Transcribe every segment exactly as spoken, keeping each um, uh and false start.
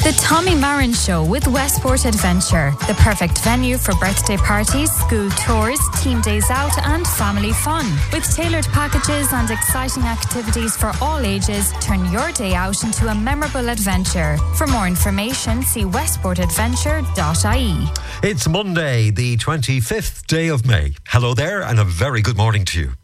The Tommy Marin Show with Westport Adventure. The perfect venue for birthday parties, school tours, team days out and family fun. With tailored packages and exciting activities for all ages, turn your day out into a memorable adventure. For more information, see westport adventure dot I E. It's Monday, the twenty-fifth day of May. Hello there and a very good morning to you.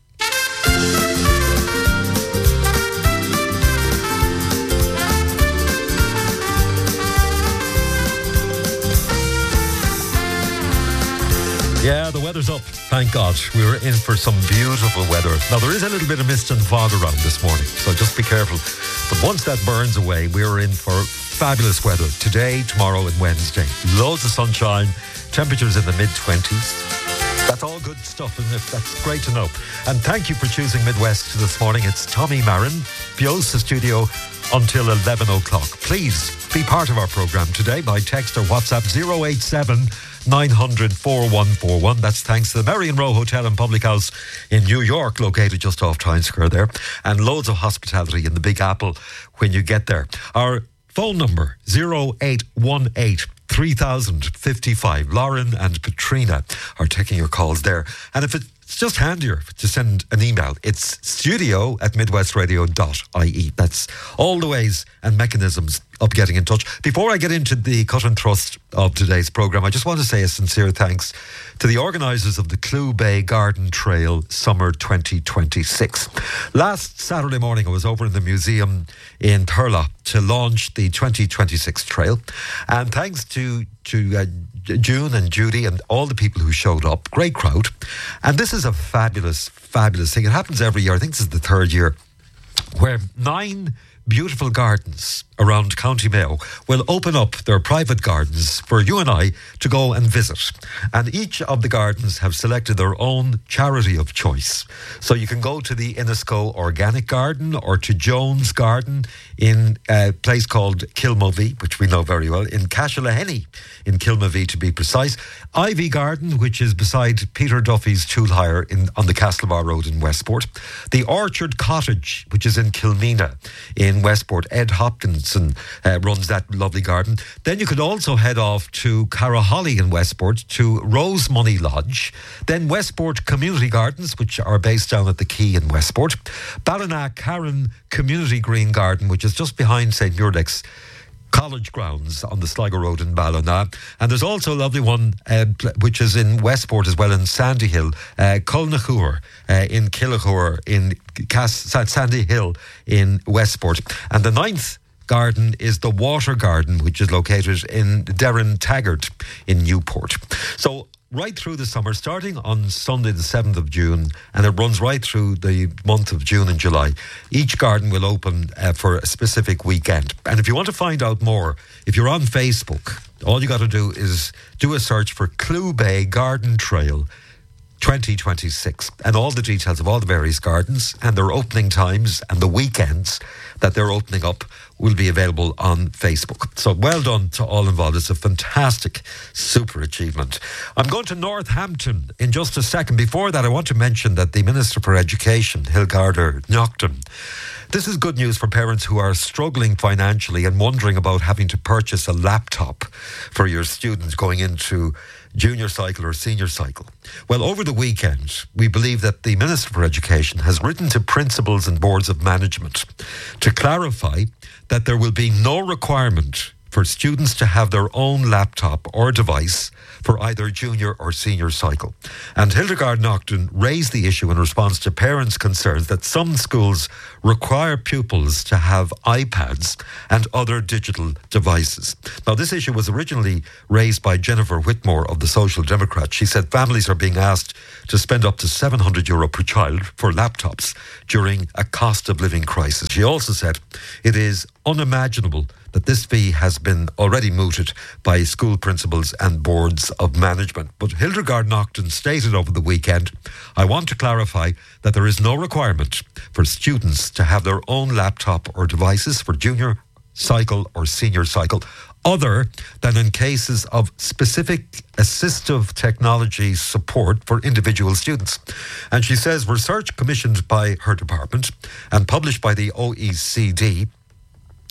Yeah, the weather's up, thank God. We were in for some beautiful weather. Now, there is a little bit of mist and fog around this morning, so just be careful. But once that burns away, we are in for fabulous weather today, tomorrow and Wednesday. Loads of sunshine, temperatures in the mid-twenties. That's all good stuff, and that's great to know. And thank you for choosing Midwest this morning. It's Tommy Marin, Piosa Studio, until eleven o'clock. Please be part of our programme today by text or WhatsApp zero eight seven nine hundred four one four one. That's thanks to the Marion Row Hotel and Public House in New York, located just off Times Square there, and loads of hospitality in the Big Apple when you get there. Our phone number zero eight one eight three thousand fifty-five. Lauren and Katrina are taking your calls there. And if it's just handier to send an email, it's studio at midwestradio dot I E. That's all the ways and mechanisms of getting in touch. Before I get into the cut and thrust of today's programme, I just want to say a sincere thanks to the organisers of the Clew Bay Garden Trail Summer twenty twenty-six. Last Saturday morning I was over in the museum in Thurles to launch the twenty twenty-six trail, and thanks to, to uh, June and Judy and all the people who showed up. Great crowd. And this is a fabulous, fabulous thing. It happens every year. I think this is the third year, where nine beautiful gardens around County Mayo will open up their private gardens for you and I to go and visit. And each of the gardens have selected their own charity of choice. So you can go to the Innisco Organic Garden or to Jones Garden in a place called Kilmovee, which we know very well, in Cashillahenny in Kilmovee to be precise. Ivy Garden, which is beside Peter Duffy's Tool Hire in, on the Castlebar Road in Westport. The Orchard Cottage, which is in Kilmeena in Westport. Ed Hopkins Uh, runs that lovely garden. Then you could also head off to Caraholly in Westport to Rose Money Lodge. Then Westport Community Gardens, which are based down at the Quay in Westport. Ballina Karen Community Green Garden, which is just behind Saint Muirdeck's College grounds on the Sligo Road in Ballina. And there's also a lovely one uh, which is in Westport as well, in Sandy Hill, uh, Culnachoor uh, in Killachoor in Cass- Sandy Hill in Westport. And the ninth garden is the Water Garden, which is located in Derrin Taggart in Newport. So right through the summer, starting on Sunday the seventh of June, and it runs right through the month of June and July, each garden will open uh, for a specific weekend. And if you want to find out more, if you're on Facebook, all you got to do is do a search for Clew Bay Garden Trail twenty twenty-six, and all the details of all the various gardens and their opening times and the weekends that they're opening up will be available on Facebook. So well done to all involved. It's a fantastic, super achievement. I'm going to Northampton in just a second. Before that, I want to mention that the Minister for Education, Hilgarda Naughton, this is good news for parents who are struggling financially and wondering about having to purchase a laptop for your students going into junior cycle or senior cycle. Well, over the weekend, we believe that the Minister for Education has written to principals and boards of management to clarify that there will be no requirement for students to have their own laptop or device for either junior or senior cycle. And Hildegarde Naughton raised the issue in response to parents' concerns that some schools require pupils to have iPads and other digital devices. Now, this issue was originally raised by Jennifer Whitmore of the Social Democrats. She said families are being asked to spend up to seven hundred euro per child for laptops during a cost of living crisis. She also said it is unimaginable that this fee has been already mooted by school principals and boards of management. But Hildegarde Naughton stated over the weekend, I want to clarify that there is no requirement for students to have their own laptop or devices for junior cycle or senior cycle, other than in cases of specific assistive technology support for individual students. And she says research commissioned by her department and published by the O E C D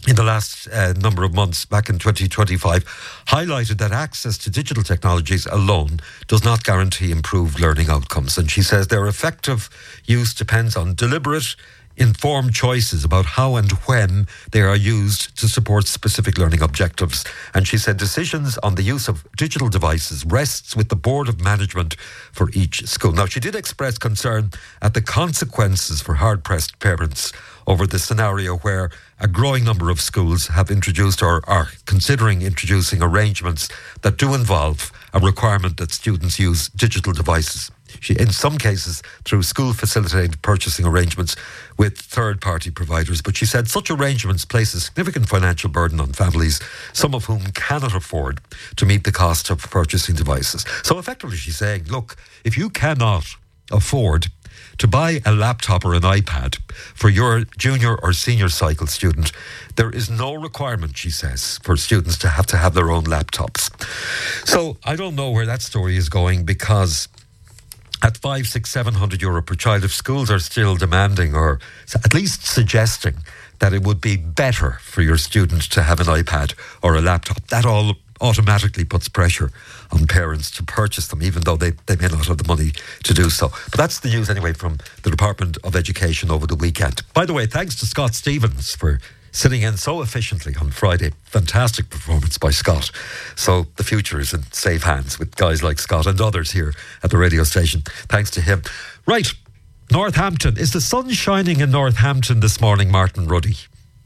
in the last uh, number of months, back in twenty twenty-five, highlighted that access to digital technologies alone does not guarantee improved learning outcomes. And she says their effective use depends on deliberate, informed choices about how and when they are used to support specific learning objectives. And she said decisions on the use of digital devices rests with the board of management for each school. Now, she did express concern at the consequences for hard-pressed parents over the scenario where a growing number of schools have introduced or are considering introducing arrangements that do involve a requirement that students use digital devices. She, in some cases, through school-facilitated purchasing arrangements with third-party providers. But she said such arrangements place a significant financial burden on families, some of whom cannot afford to meet the cost of purchasing devices. So effectively, she's saying, look, if you cannot afford to buy a laptop or an iPad for your junior or senior cycle student, there is no requirement, she says, for students to have to have their own laptops. So I don't know where that story is going, because at five, six, seven hundred euro per child, if schools are still demanding or at least suggesting that it would be better for your student to have an iPad or a laptop, that all automatically puts pressure on parents to purchase them, even though they, they may not have the money to do so. But that's the news anyway from the Department of Education over the weekend. By the way, thanks to Scott Stevens for sitting in so efficiently on Friday. Fantastic performance by Scott. So the future is in safe hands with guys like Scott and others here at the radio station. Thanks to him. Right, Northampton. Is the sun shining in Northampton this morning, Martin Ruddy?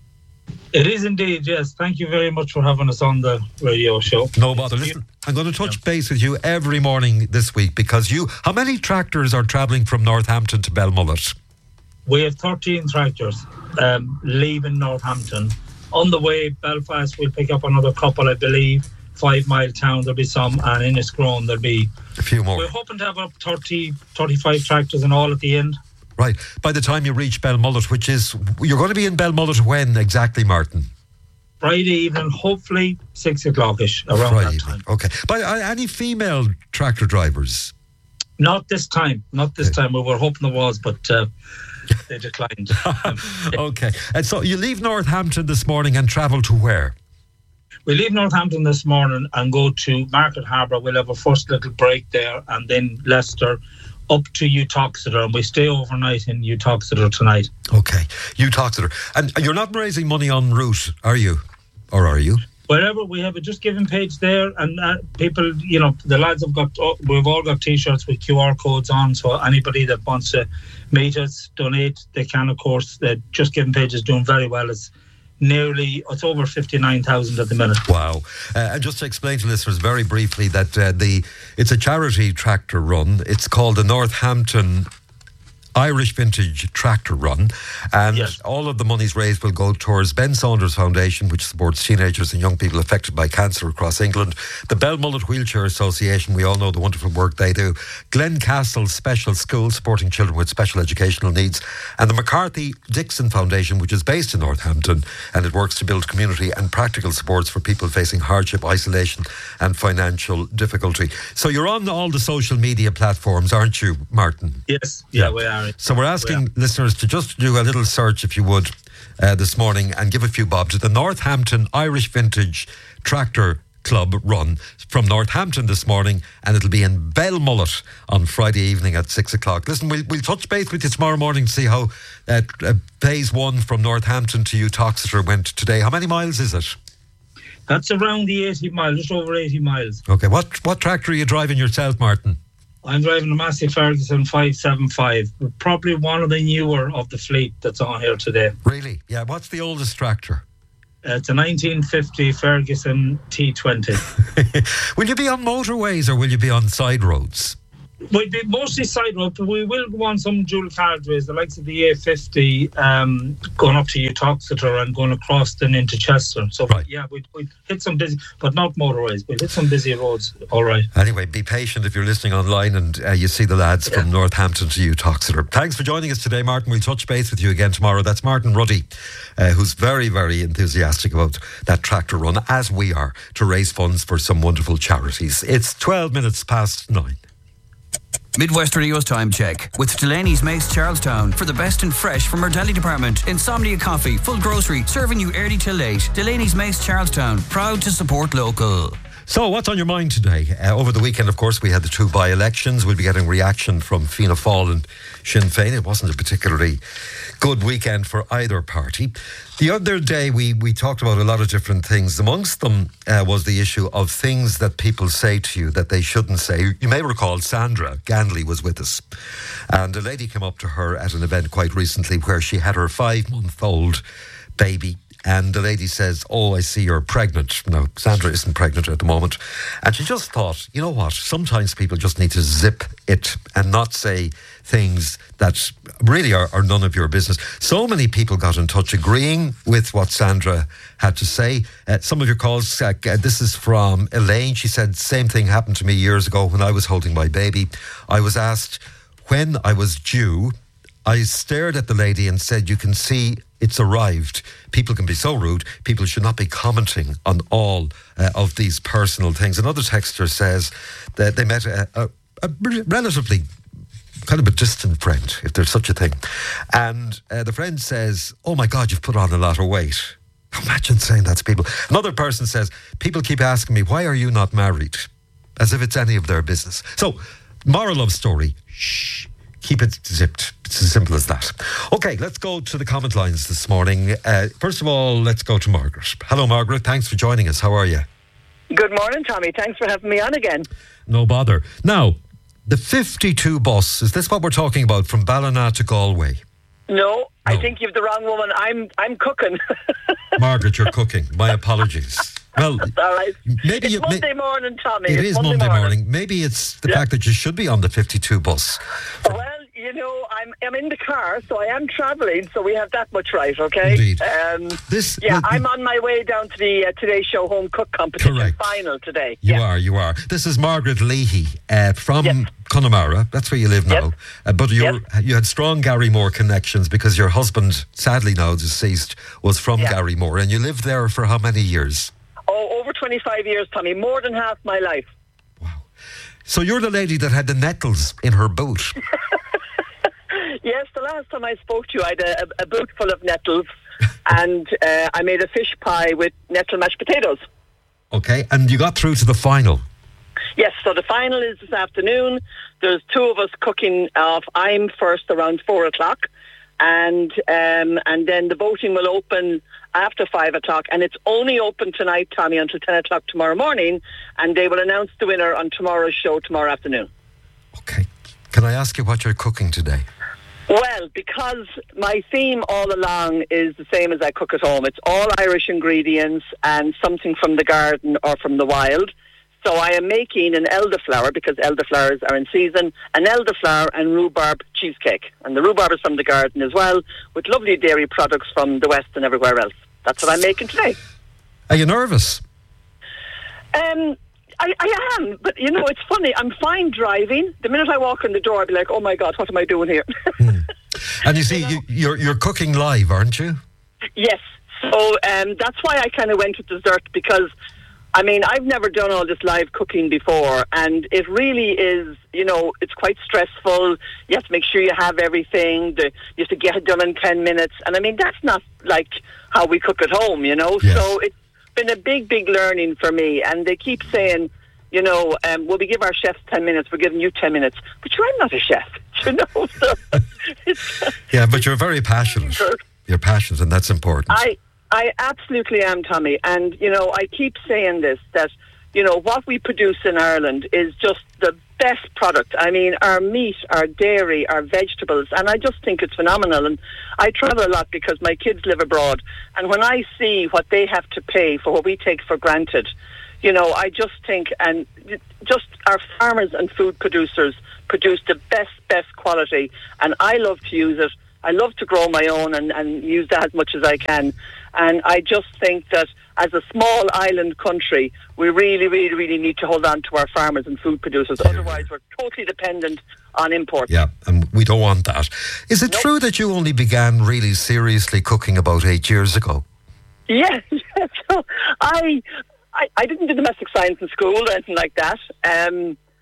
It is indeed, yes. Thank you very much for having us on the radio show. No bother. Listen, I'm going to touch yeah. base with you every morning this week, because you... How many tractors are travelling from Northampton to Belmullet? We have thirteen tractors um, leaving Northampton. On the way, Belfast, we'll pick up another couple, I believe. Five Mile Town, there'll be some, and Inniscrone, there'll be... A few more. We're hoping to have up thirty, thirty-five tractors in all at the end. Right. By the time you reach Belmullet, which is... You're going to be in Belmullet when exactly, Martin? Friday evening, hopefully six o'clock-ish, around Friday that evening. time. Okay. But uh, any female tractor drivers? Not this time. Not this okay. time. We were hoping there was, but... Uh, they declined. Okay. And so you leave Northampton this morning and travel to where? We leave Northampton this morning and go to Market Harbour. We'll have a first little break there, and then Leicester up to Utoxeter, and we stay overnight in Utoxeter tonight. Okay. Utoxeter. And you're not raising money en route, are you? Or are you? Wherever we have a Just Giving page there, and uh, people, you know, the lads have got, oh, we've all got T-shirts with Q R codes on, so anybody that wants to meet us, donate, they can, of course. The Just Giving page is doing very well. It's nearly, it's over fifty-nine thousand at the minute. Wow. Uh, and just to explain to listeners very briefly that uh, the it's a charity tractor run. It's called the Northampton Irish Vintage Tractor Run, and yes. all of the monies raised will go towards Ben Saunders Foundation, which supports teenagers and young people affected by cancer across England, the Belmullet Wheelchair Association, we all know the wonderful work they do, Glencastle Special School supporting children with special educational needs, and the McCarthy Dixon Foundation, which is based in Northampton, and it works to build community and practical supports for people facing hardship, isolation and financial difficulty. So you're on all the social media platforms, aren't you, Martin? Yes, yeah, yeah. we are. So we're asking yeah. listeners to just do a little search, if you would, uh, this morning, and give a few bob to the Northampton Irish Vintage Tractor Club Run from Northampton this morning, and it'll be in Belmullet on Friday evening at six o'clock. Listen, we'll, we'll touch base with you tomorrow morning to see how uh, uh, phase one from Northampton to Utoxeter went today. How many miles is it? That's around the eighty miles, just over eighty miles. Okay, what, what tractor are you driving yourself, Martin? I'm driving a Massey Ferguson five seventy-five, probably one of the newer of the fleet that's on here today. Really? Yeah. What's the oldest tractor? Uh, it's a nineteen fifty Ferguson T twenty. Will you be on motorways or will you be on side roads? We'll be mostly side road, but we will go on some dual carriageways, the likes of the A fifty, um, going up to Utoxeter and going across then into Chester. So, right. yeah, we'd, we'd hit some busy, but not motorways. We'd hit some busy roads, all right. Anyway, be patient if you're listening online and uh, you see the lads yeah. from Northampton to Utoxeter. Thanks for joining us today, Martin. We'll touch base with you again tomorrow. That's Martin Ruddy, uh, who's very, very enthusiastic about that tractor run, as we are, to raise funds for some wonderful charities. It's twelve minutes past nine. Midwest Radio's time check with Delaney's Mace Charlestown for the best and fresh from our deli department. Insomnia Coffee, full grocery, serving you early till late. Delaney's Mace Charlestown, proud to support local. So, what's on your mind today? Uh, over the weekend, of course, we had the two by-elections. We'll be getting reaction from Fianna Fáil and Sinn Féin. It wasn't a particularly good weekend for either party. The other day, we, we talked about a lot of different things. Amongst them uh, was the issue of things that people say to you that they shouldn't say. You may recall Sandra Ganley was with us. And a lady came up to her at an event quite recently where she had her five-month-old baby. And the lady says, oh, I see you're pregnant. Now, Sandra isn't pregnant at the moment. And she just thought, you know what? Sometimes people just need to zip it and not say things that really are, are none of your business. So many people got in touch agreeing with what Sandra had to say. Uh, some of your calls, uh, this is from Elaine. She said, same thing happened to me years ago when I was holding my baby. I was asked when I was due. I stared at the lady and said, you can see it's arrived. People can be so rude. People should not be commenting on all uh, of these personal things. Another texter says that they met a, a, a relatively kind of a distant friend, if there's such a thing. And uh, the friend says, oh my God, you've put on a lot of weight. Imagine saying that to people. Another person says, people keep asking me, why are you not married? As if it's any of their business. So, moral of story, shh. Keep it zipped. It's as simple as that. Okay, let's go to the comment lines this morning. Uh, first of all, let's go to Margaret. Hello, Margaret. Thanks for joining us. How are you? Good morning, Tommy. Thanks for having me on again. No bother. Now, the fifty-two bus, is this what we're talking about, from Ballina to Galway? No, no. I think you've the wrong woman. I'm I'm cooking. Margaret, you're cooking. My apologies. Well, all right. Maybe it's you, Monday morning, Tommy. It it's is Monday, Monday morning. morning. Maybe it's the yeah. fact that you should be on the fifty-two bus. Well, you know, I'm I'm in the car, so I am travelling, so we have that much right, okay? Indeed. Um, this, yeah, well, I'm on my way down to the uh, Today Show Home Cook Competition correct. final today. You yeah. are, you are. This is Margaret Leahy uh, from yes. Connemara. That's where you live now. Yes. Uh, but you're, yes. you had strong Garrymore connections because your husband, sadly now deceased, was from yeah. Garrymore. And you lived there for how many years? Oh, over twenty-five years, Tommy. More than half my life. Wow. So you're the lady that had the nettles in her boot. Yes, the last time I spoke to you, I had a, a boot full of nettles and uh, I made a fish pie with nettle mashed potatoes. Okay, and you got through to the final. Yes, so the final is this afternoon. There's two of us cooking off. I'm first around four o'clock. And um, and then the voting will open after five o'clock, and it's only open tonight, Tommy, until ten o'clock tomorrow morning, and they will announce the winner on tomorrow's show tomorrow afternoon. Okay. Can I ask you what you're cooking today? Well, because my theme all along is the same as I cook at home. It's all Irish ingredients and something from the garden or from the wild. So I am making an elderflower, because elderflowers are in season, an elderflower and rhubarb cheesecake. And the rhubarb is from the garden as well, with lovely dairy products from the West and everywhere else. That's what I'm making today. Are you nervous? Um, I, I am, but you know, it's funny. I'm fine driving. The minute I walk in the door, I'll be like, oh my God, what am I doing here? hmm. And you see, you, you're, you're cooking live, aren't you? Yes. So um, that's why I kind of went with dessert, because I mean, I've never done all this live cooking before, and it really is, you know, it's quite stressful. You have to make sure you have everything. The, you have to get it done in ten minutes. And I mean, that's not like how we cook at home, you know. Yes. So it's been a big, big learning for me. And they keep saying, you know, um, well, we give our chefs ten minutes, we're giving you ten minutes. But sure, I'm not a chef, you know. So it's, yeah, but you're very passionate. You're passionate, and that's important. I I absolutely am, Tommy. And, you know, I keep saying this, that, you know, what we produce in Ireland is just the best product. I mean, our meat, our dairy, our vegetables, and I just think it's phenomenal. And I travel a lot because my kids live abroad. And when I see what they have to pay for what we take for granted, you know, I just think, and just our farmers and food producers produce the best, best quality. And I love to use it. I love to grow my own and, and use that as much as I can. And I just think that as a small island country, we really, really, really need to hold on to our farmers and food producers. Yeah. Otherwise, we're totally dependent on imports. Yeah, and we don't want that. Is it nope. true that you only began really seriously cooking about eight years ago? Yeah, yeah. So I, I, I didn't do domestic science in school or anything like that. Um,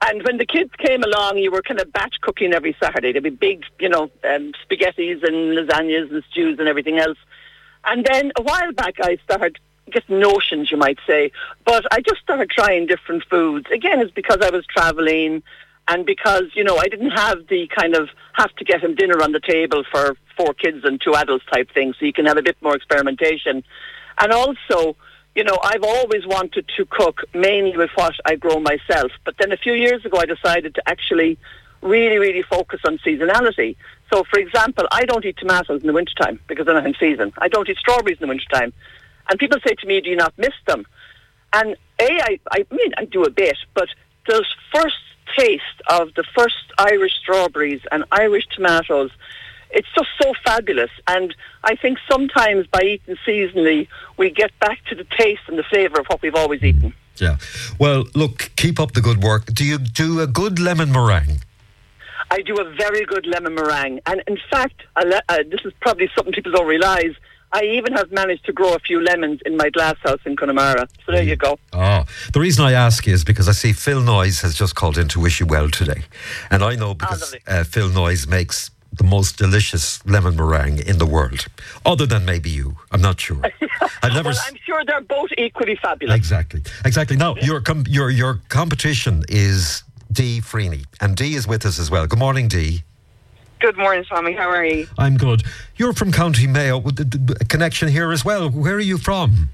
And when the kids came along, you were kind of batch cooking every Saturday. There'd be big, you know, um, spaghettis and lasagnas and stews and everything else. And then a while back, I started, just notions, you might say. But I just started trying different foods. Again, it's because I was travelling and because, you know, I didn't have the kind of have to get him dinner on the table for four kids and two adults type thing. So you can have a bit more experimentation. And also, you know, I've always wanted to cook mainly with what I grow myself. But then a few years ago, I decided to actually really, really focus on seasonality. So, for example, I don't eat tomatoes in the wintertime because they're not in season. I don't eat strawberries in the wintertime. And people say to me, do you not miss them? And A, I, I mean, I do a bit, but the first taste of the first Irish strawberries and Irish tomatoes, it's just so fabulous. And I think sometimes by eating seasonally, we get back to the taste and the flavour of what we've always eaten. Yeah. Well, look, keep up the good work. Do you do a good lemon meringue? I do a very good lemon meringue. And in fact, uh, this is probably something people don't realise, I even have managed to grow a few lemons in my glass house in Connemara. So there you go. Oh, the reason I ask is because I see Phil Noyes has just called in to wish you well today. And I know because oh, uh, Phil Noyes makes the most delicious lemon meringue in the world. Other than maybe you. I'm not sure. I've never well, I'm sure they're both equally fabulous. Exactly. Exactly. Now, your com- your your competition is Dee Freeney. And Dee is with us as well. Good morning, Dee. Good morning, Tommy. How are you? I'm good. You're from County Mayo with a connection here as well. Where are you from?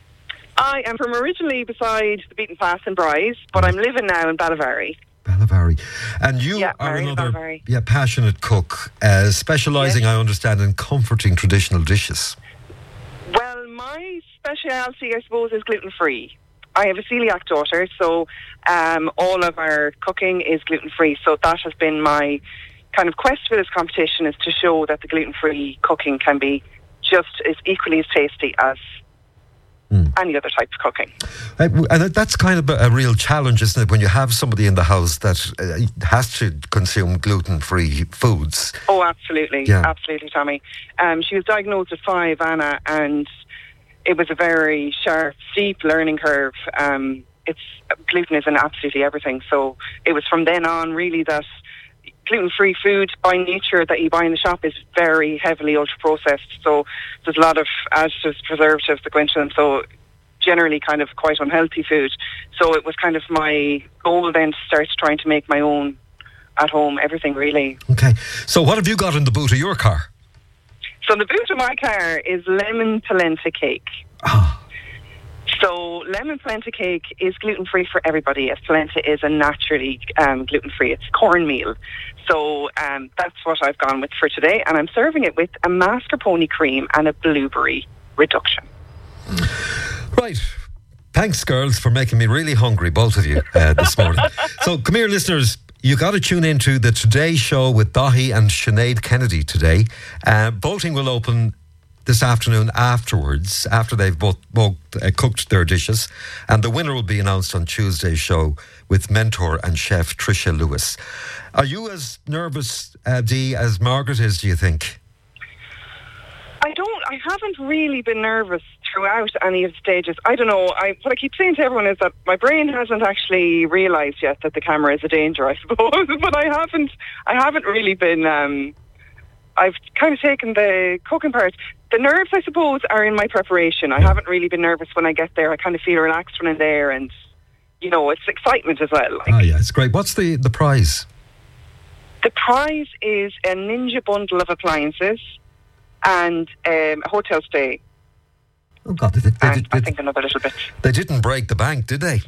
I am from originally beside the beaten path in Bryce, but I'm living now in Ballivary. Ballivary. And you yeah, are Mary, another Ballivary. yeah, passionate cook, uh, specialising, yes. I understand, in comforting traditional dishes. Well, my speciality, I suppose, is gluten-free. I have a celiac daughter, so um, all of our cooking is gluten-free. So that has been my kind of quest for this competition, is to show that the gluten-free cooking can be just as equally as tasty as mm. any other type of cooking. Uh, and that's kind of a, a real challenge, isn't it, when you have somebody in the house that uh, has to consume gluten-free foods? Oh, absolutely. Yeah. Absolutely, Tommy. Um, she was diagnosed at five, Anna, and it was a very sharp, steep learning curve. Um, it's gluten is in absolutely everything. So it was from then on, really, that gluten-free food by nature that you buy in the shop is very heavily ultra-processed. So there's a lot of additives, preservatives that go into them. So generally kind of quite unhealthy food. So it was kind of my goal then to start trying to make my own at home, everything really. Okay. So what have you got in the boot of your car? So the boot of my car is lemon polenta cake. Oh. So lemon polenta cake is gluten-free for everybody, as polenta is a naturally um, gluten-free. It's cornmeal. So um, that's what I've gone with for today. And I'm serving it with a mascarpone cream and a blueberry reduction. Right. Thanks, girls, for making me really hungry, both of you, uh, this morning. So come here, listeners. You got to tune into the Today Show with Dahi and Sinead Kennedy today. Uh, voting will open this afternoon afterwards, after they've both, both uh, cooked their dishes. And the winner will be announced on Tuesday's show with mentor and chef Tricia Lewis. Are you as nervous, uh, Dee, as Margaret is, do you think? I don't, I haven't really been nervous throughout any of the stages. I don't know, I, what I keep saying to everyone is that my brain hasn't actually realised yet that the camera is a danger, I suppose. But I haven't, I haven't really been, um, I've kind of taken the cooking part. The nerves, I suppose, are in my preparation. I haven't really been nervous when I get there. I kind of feel relaxed when I'm there, and, you know, it's excitement as well. Like. Ah, yeah, it's great. What's the, the prize? The prize is a Ninja bundle of appliances and um, a hotel stay. Oh, God. They, they, they, and they, I think another little bit. They didn't break the bank, did they?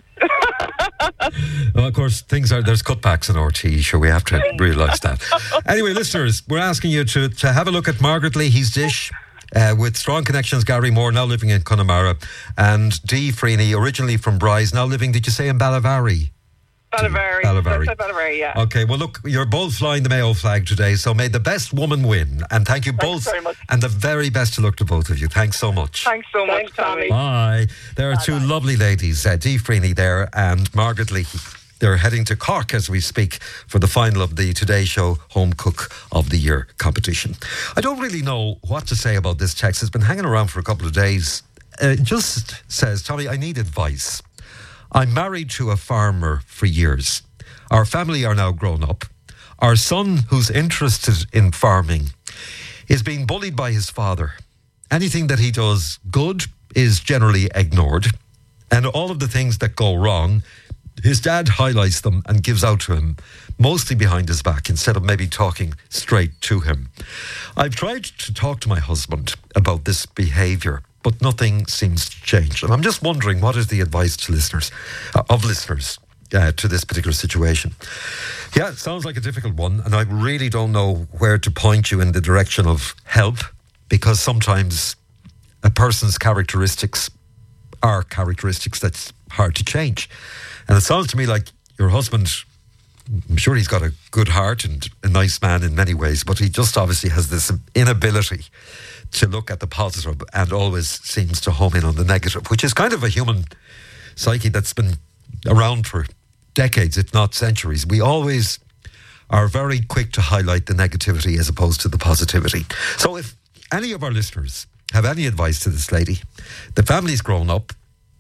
Well, of course, things are, there's cutbacks in R T E, sure, we have to realise that. Anyway, listeners, we're asking you to, to have a look at Margaret Leahy's dish uh, with strong connections. Gary Moore, now living in Connemara, and Dee Freeney, originally from Bryce, now living, did you say, in Ballivary? Ballivary. Ballivary. That's Ballivary, yeah. Okay, well, look, you're both flying the Mayo flag today, so may the best woman win. And thank you Thanks both. very much. And the very best of luck to both of you. Thanks so much. Thanks so Thanks, much, Tommy. Bye. There are Bye, two bye. lovely ladies, uh, Dee Freeney there and Margaret Leahy. They're heading to Cork as we speak for the final of the Today Show Home Cook of the Year competition. I don't really know what to say about this text. It's been hanging around for a couple of days. Uh, it just says, Tommy, I need advice. I'm married to a farmer for years. Our family are now grown up. Our son, who's interested in farming, is being bullied by his father. Anything that he does good is generally ignored. And all of the things that go wrong, his dad highlights them and gives out to him, mostly behind his back, instead of maybe talking straight to him. I've tried to talk to my husband about this behaviour, but nothing seems to change. And I'm just wondering, what is the advice to listeners, uh, of listeners uh, to this particular situation? Yeah, it sounds like a difficult one, and I really don't know where to point you in the direction of help, because sometimes a person's characteristics are characteristics that's hard to change. And it sounds to me like your husband, I'm sure he's got a good heart and a nice man in many ways, but he just obviously has this inability to look at the positive and always seems to home in on the negative, which is kind of a human psyche that's been around for decades, if not centuries. We always are very quick to highlight the negativity as opposed to the positivity. So if any of our listeners have any advice to this lady, the family's grown up,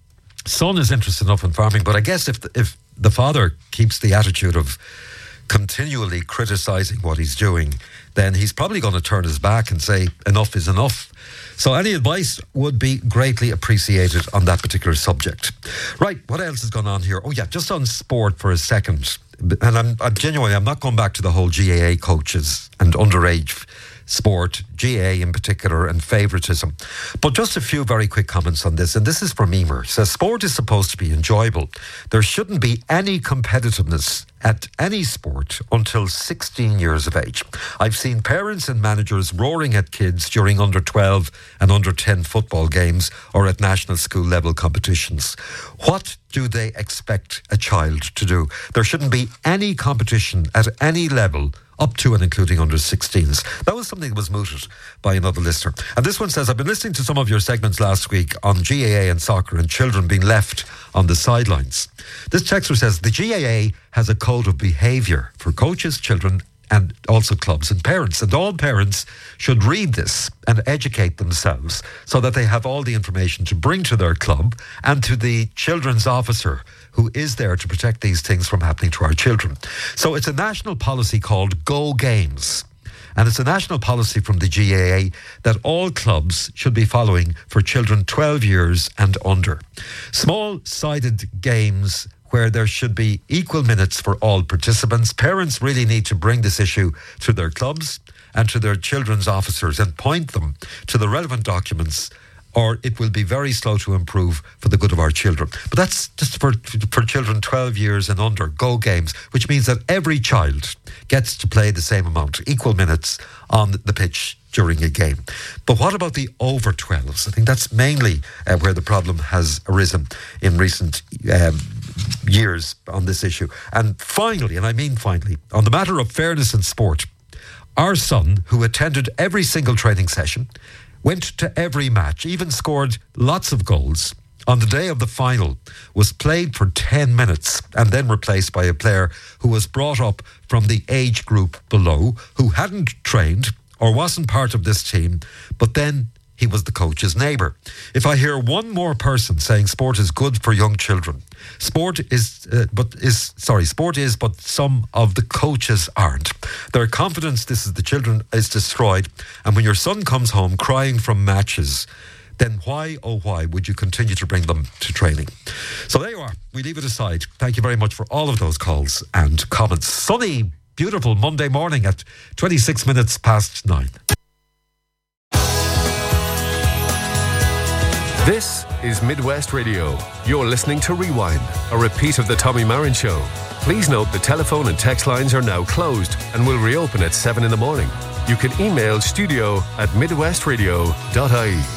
son is interested enough in farming, but I guess if the, if the father keeps the attitude of continually criticising what he's doing, then he's probably going to turn his back and say enough is enough. So any advice would be greatly appreciated on that particular subject. Right, what else has gone on here? Oh yeah, just on sport for a second. And I'm, I'm genuinely, I'm not going back to the whole G A A coaches and underage sport, G A A in particular, and favouritism. But just a few very quick comments on this, and this is from Emer. It says, sport is supposed to be enjoyable. There shouldn't be any competitiveness at any sport until sixteen years of age. I've seen parents and managers roaring at kids during under twelve and under ten football games or at national school level competitions. What do they expect a child to do? There shouldn't be any competition at any level up to and including under sixteens. That was something that was mooted by another listener. And this one says, I've been listening to some of your segments last week on G A A and soccer and children being left on the sidelines. This texter says, the G A A has a code of behaviour for coaches, children, and also clubs and parents. And all parents should read this and educate themselves so that they have all the information to bring to their club and to the children's officer who is there to protect these things from happening to our children. So it's a national policy called Go Games. And it's a national policy from the G A A that all clubs should be following for children twelve years and under. Small-sided games where there should be equal minutes for all participants. Parents really need to bring this issue to their clubs and to their children's officers and point them to the relevant documents, or it will be very slow to improve for the good of our children. But that's just for for children twelve years and under, Go Games, which means that every child gets to play the same amount, equal minutes on the pitch during a game. But what about the over twelves? I think that's mainly uh, where the problem has arisen in recent um, years on this issue. And finally, and I mean finally, on the matter of fairness in sport, our son, who attended every single training session, went to every match, even scored lots of goals, on the day of the final was played for ten minutes and then replaced by a player who was brought up from the age group below, who hadn't trained or wasn't part of this team, but then he was the coach's neighbour. If I hear one more person saying sport is good for young children, sport is, uh, but is sorry, sport is, but some of the coaches aren't. Their confidence, this is the children, is destroyed. And when your son comes home crying from matches, then why, oh why, would you continue to bring them to training? So there you are. We leave it aside. Thank you very much for all of those calls and comments. Sunny, beautiful Monday morning at twenty-six minutes past nine. This is Midwest Radio. You're listening to Rewind, a repeat of the Tommy Marin Show. Please note the telephone and text lines are now closed and will reopen at seven in the morning. You can email studio at midwestradio dot I E.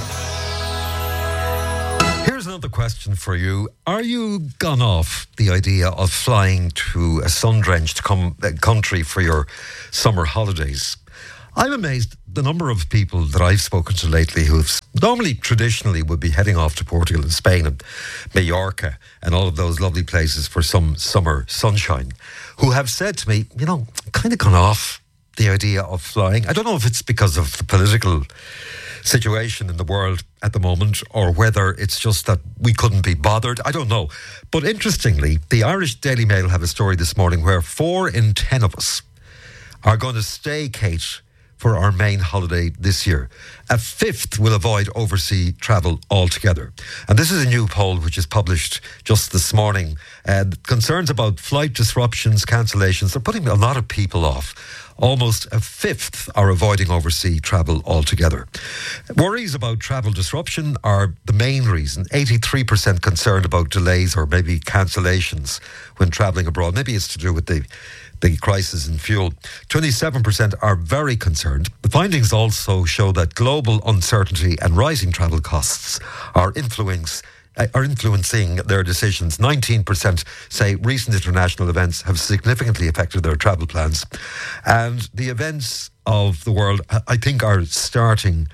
Here's another question for you. Are you gone off the idea of flying to a sun-drenched com- country for your summer holidays? I'm amazed the number of people that I've spoken to lately who normally traditionally would be heading off to Portugal and Spain and Mallorca and all of those lovely places for some summer sunshine, who have said to me, you know, kind of gone off the idea of flying. I don't know if it's because of the political situation in the world at the moment, or whether it's just that we couldn't be bothered. I don't know. But interestingly, the Irish Daily Mail have a story this morning where four in ten of us are going to stay, Kate, for our main holiday this year. A fifth will avoid overseas travel altogether. And this is a new poll which is published just this morning. Uh, concerns about flight disruptions, cancellations, they're putting a lot of people off. Almost a fifth are avoiding overseas travel altogether. Worries about travel disruption are the main reason. eighty-three percent concerned about delays or maybe cancellations when travelling abroad. Maybe it's to do with the the crisis in fuel. twenty-seven percent are very concerned. The findings also show that global uncertainty and rising travel costs are influence, uh, are influencing their decisions. nineteen percent say recent international events have significantly affected their travel plans. And the events of the world, I think, are starting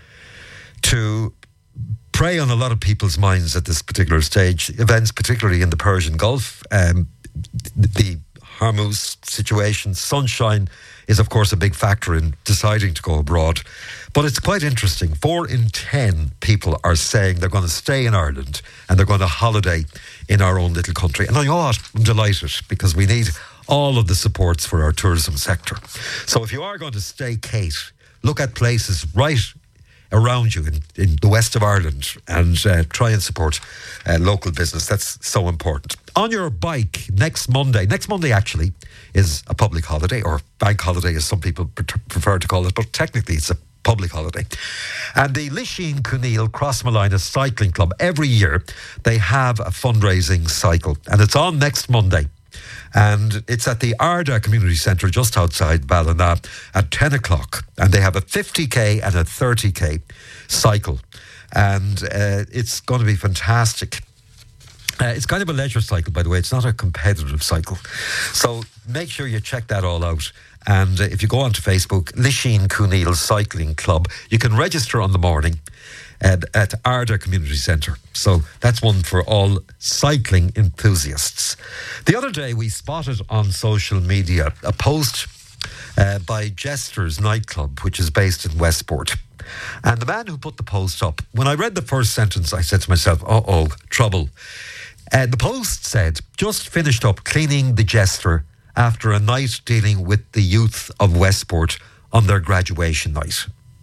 to prey on a lot of people's minds at this particular stage. Events, particularly in the Persian Gulf, um, the Hormuz situation. Sunshine is, of course, a big factor in deciding to go abroad. But it's quite interesting. Four in ten people are saying they're going to stay in Ireland and they're going to holiday in our own little country. And you know what? I'm delighted, because we need all of the supports for our tourism sector. So if you are going to stay, Kate, look at places right around you in, in the west of Ireland and uh, try and support uh, local business. That's so important. On your bike next Monday, next Monday actually is a public holiday, or bank holiday as some people prefer to call it, but technically it's a public holiday. And the Lisheen Cooneil Cross Malina Cycling Club, every year they have a fundraising cycle, and it's on next Monday. And it's at the Arda Community Centre just outside Ballina at ten o'clock. And they have a fifty k and a thirty k cycle. And uh, it's going to be fantastic. Uh, it's kind of a leisure cycle, by the way. It's not a competitive cycle. So make sure you check that all out. And uh, if you go onto Facebook, Lisheen Cooneil Cycling Club, you can register on the morning at, at Arda Community Centre. So that's one for all cycling enthusiasts. The other day we spotted on social media a post uh, by Jester's nightclub, which is based in Westport. And the man who put the post up, when I read the first sentence, I said to myself, uh-oh, trouble. Uh, the post said, just finished up cleaning the Jester after a night dealing with the youth of Westport on their graduation night.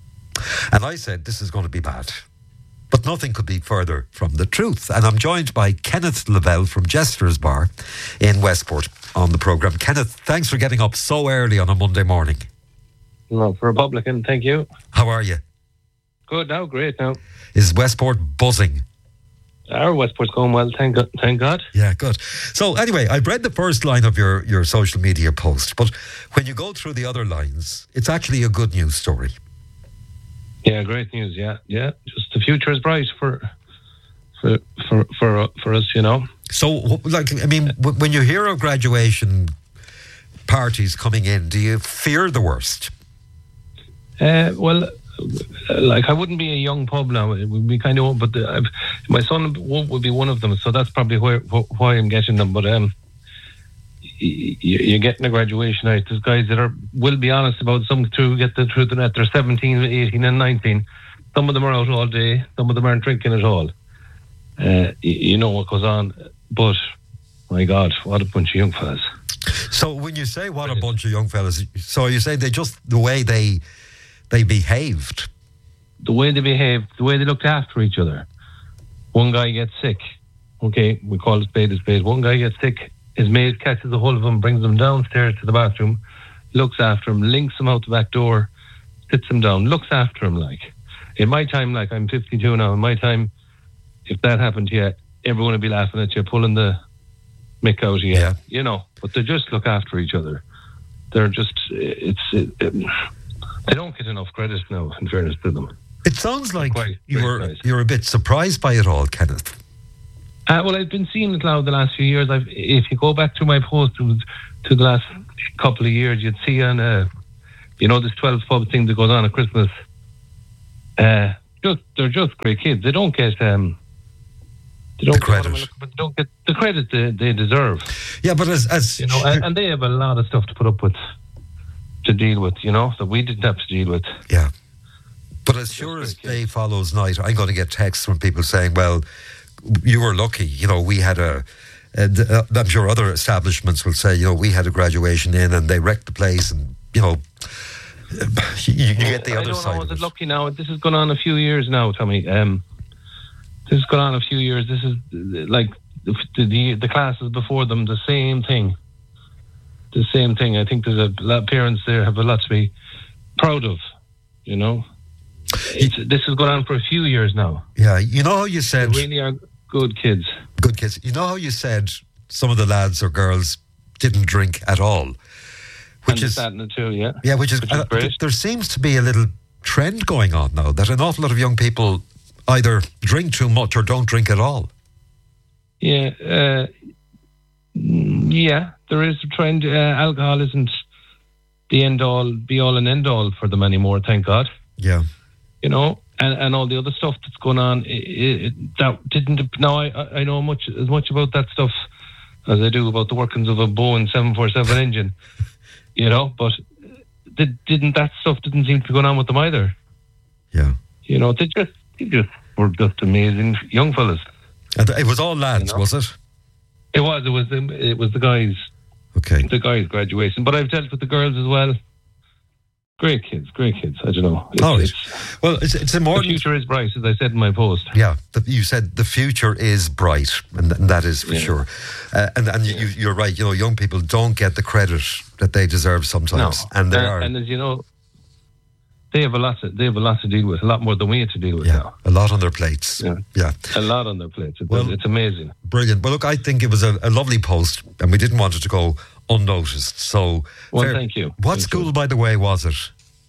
And I said, this is going to be bad. But nothing could be further from the truth. And I'm joined by Kenneth Lavelle from Jester's Bar in Westport on the programme. Kenneth, thanks for getting up so early on a Monday morning. No, for a publican, thank you. How are you? Good now, great now. Is Westport buzzing? Our Westport's going well, thank God. Thank God. Yeah, good. So anyway, I've read the first line of your, your social media post, but when you go through the other lines, it's actually a good news story. Yeah, great news. Yeah, yeah. Just the future is bright for for for for, for us, you know. So, like, I mean, w- when you hear of graduation parties coming in, do you fear the worst? Uh, well, like I wouldn't be a young pub now. It would be kind of, but the, I've, my son would be one of them. So that's probably why why I'm getting them. But um, you're getting a graduation night. There's guys that are will be honest about some to get the truth in that they're seventeen, eighteen and nineteen. Some of them are out all day. Some of them aren't drinking at all. Uh, you know what goes on. But, my God, what a bunch of young fellas. So when you say what a bunch of young fellas, so you say they just, the way they they behaved? The way they behaved, the way they looked after each other. One guy gets sick. Okay, we call it spade a spade. One guy gets sick. His mate catches a hold of him, brings him downstairs to the bathroom, looks after him, links him out the back door, sits him down, looks after him like. In my time, like I'm fifty-two now, in my time, if that happened to you, everyone would be laughing at you, pulling the mick out of you, yeah. You know. But they just look after each other. They're just, it's, it, it, they don't get enough credit now, in fairness to them. It sounds like quite, you were, nice. You're a bit surprised by it all, Kenneth. Uh, well, I've been seeing it now the last few years. I've, if you go back to my post to, to the last couple of years, you'd see on, uh, you know, this twelve pub thing that goes on at Christmas. Uh, just they're just great kids. They don't get um, they don't the credit, get, but they don't get the credit they, they deserve. Yeah, but as as you know, and, and they have a lot of stuff to put up with, to deal with. You know, that we didn't have to deal with. Yeah. But as sure as day follows night, I'm going to get texts from people saying, well, you were lucky. You know, we had a, uh, I'm sure other establishments will say, you know, we had a graduation in and they wrecked the place and, you know, you, you get the I other don't side know, of is it. it lucky now? This has gone on a few years now, Tommy. Um, this has gone on a few years. This is like the, the, the classes before them, the same thing. The same thing. I think there's a lot of parents there have a lot to be proud of, you know. It's, this has gone on for a few years now. Yeah, you know how you said... They really are good kids. Good kids. You know how you said some of the lads or girls didn't drink at all? Which is that too, yeah. Yeah, which is, which is uh, great. There seems to be a little trend going on now that an awful lot of young people either drink too much or don't drink at all. Yeah, uh, yeah, there is a trend. Uh, alcohol isn't the end all, be all and end all for them anymore, thank God. Yeah. You know, and, and all the other stuff that's going on, it, it, that didn't. Now I I know much as much about that stuff as I do about the workings of a Boeing seven forty-seven engine. You know, but did, didn't that stuff didn't seem to be going on with them either. Yeah. You know, they just they just were just amazing young fellas. And it was all lads, you know? Was it? It was. It was. The, it was the guys. Okay. The guys' graduation, but I've dealt with the girls as well. Great kids, great kids. I don't know. It's, oh, it's, well, it's it's important. The future is bright, as I said in my post. Yeah, the, you said the future is bright, and, th- and that is for yeah. sure. Uh, and and yeah. you, you're right. You know, young people don't get the credit that they deserve sometimes, no. and they and, are. And as you know, they have a lot. To, they have a lot to deal with. A lot more than we had to deal with. Yeah, now. a lot on their plates. Yeah, yeah. a lot on their plates. It's, well, it's amazing. Brilliant. Well, look, I think it was a, a lovely post, and we didn't want it to go unnoticed. So, well, fair. thank you. What thank school, you. by the way, was it?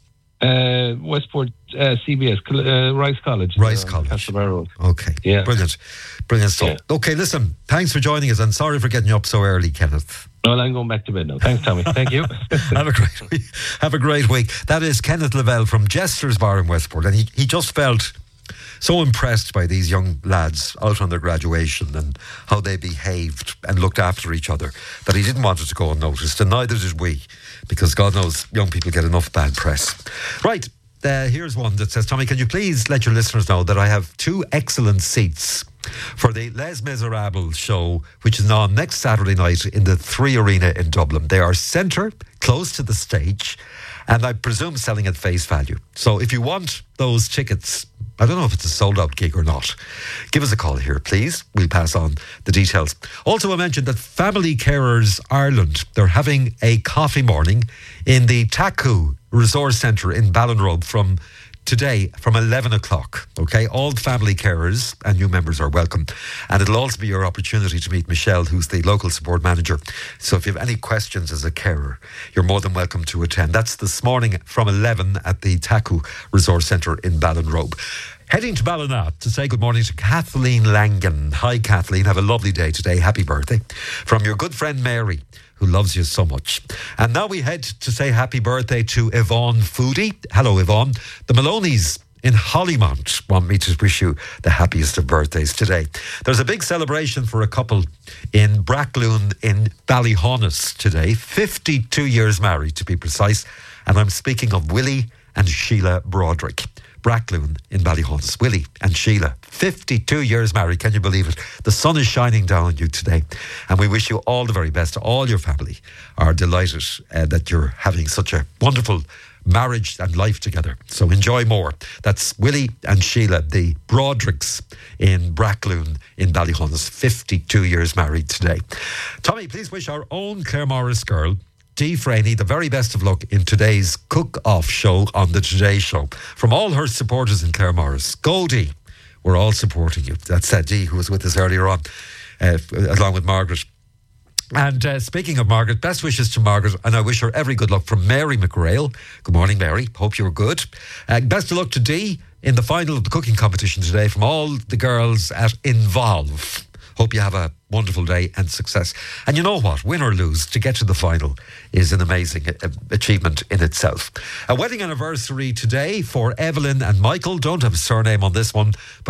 Uh, Westport uh, C B S, uh, Rice College. Rice uh, College. Castlebar Road. Okay. Yeah. Brilliant. Brilliant stuff. Yeah. Okay, listen, thanks for joining us and sorry for getting you up so early, Kenneth. Well, I'm going back to bed now. Thanks, Tommy. Thank you. Have a great week. Have a great week. That is Kenneth Lavelle from Jester's Bar in Westport, and he, he just felt so impressed by these young lads out on their graduation and how they behaved and looked after each other that he didn't want it to go unnoticed, and neither did we, because God knows young people get enough bad press. Right, uh, here's one that says, Tommy, can you please let your listeners know that I have two excellent seats for the Les Miserables show, which is on next Saturday night in the Three Arena in Dublin. They are centre, close to the stage, and I presume selling at face value. So if you want those tickets, I don't know if it's a sold-out gig or not, give us a call here, please. We'll pass on the details. Also, I mentioned that Family Carers Ireland, they're having a coffee morning in the Taku Resource Centre in Ballinrobe from today, from eleven o'clock. Okay, all family carers and new members are welcome. And it'll also be your opportunity to meet Michelle, who's the local support manager. So if you have any questions as a carer, you're more than welcome to attend. That's this morning from eleven at the Taku Resource Centre in Ballinrobe. Heading to Ballina to say good morning to Kathleen Langan. Hi, Kathleen. Have a lovely day today. Happy birthday. From your good friend Mary, who loves you so much. And now we head to say happy birthday to Yvonne Foodie. Hello, Yvonne. The Maloney's in Hollymont want me to wish you the happiest of birthdays today. There's a big celebration for a couple in Brackloon in Ballyhonus today. fifty-two years married, to be precise. And I'm speaking of Willie and Sheila Broderick. Brackloon in Ballyhonus. Willie and Sheila, fifty-two years married. Can you believe it? The sun is shining down on you today. And we wish you all the very best. All your family are delighted uh, that you're having such a wonderful marriage and life together. So enjoy more. That's Willie and Sheila, the Brodericks in Brackloon in Ballyhonus, fifty-two years married today. Tommy, please wish our own Claire Morris girl, Dee Franey, the very best of luck in today's cook-off show on the Today Show. From all her supporters in Claire Morris, go Dee. We're all supporting you. That's uh, Dee, who was with us earlier on, uh, along with Margaret. And uh, speaking of Margaret, best wishes to Margaret, and I wish her every good luck from Mary McRail. Good morning, Mary. Hope you're good. Uh, best of luck to Dee in the final of the cooking competition today from all the girls at Involve. Hope you have a wonderful day and success. And you know what? Win or lose, to get to the final is an amazing a- achievement in itself. A wedding anniversary today for Evelyn and Michael. Don't have a surname on this one, but